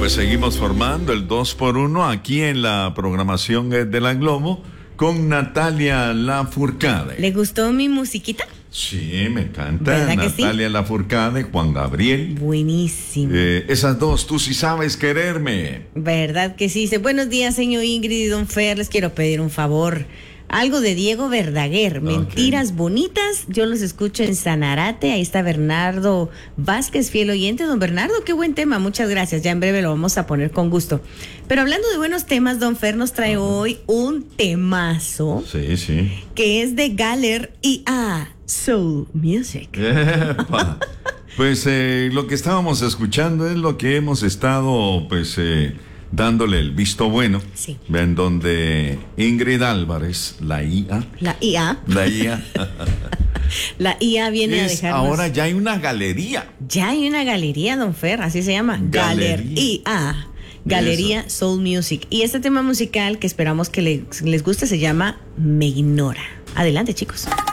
Pues seguimos formando el 2x1 aquí en la programación de la Globo con Natalia Lafourcade. ¿Le gustó mi musiquita? Sí, me encanta. ¿Verdad que Natalia sí? Lafourcade, Juan Gabriel. Buenísimo. Esas dos, tú sí sabes quererme. ¿Verdad que sí? Dice, buenos días, señor Ingrid y don Fer, les quiero pedir un favor. Algo de Diego Verdaguer, Mentiras Bonitas. Yo los escucho en Sanarate. Ahí está Bernardo Vázquez, fiel oyente. Don Bernardo, qué buen tema. Muchas gracias. Ya en breve lo vamos a poner con gusto. Pero hablando de buenos temas, don Fer nos trae hoy un temazo. Sí, sí. Que es de Galer y Soul Music. Epa. Pues lo que estábamos escuchando es lo que hemos estado, dándole el visto bueno. Sí. En donde Ingrid Álvarez, la IA. La IA. La IA. La IA viene a dejarnos. Ahora ya hay una galería. Ya hay una galería, don Fer, así se llama. Galería. Galería Soul Music. Y este tema musical que esperamos que les guste se llama Me Ignora. Adelante, chicos.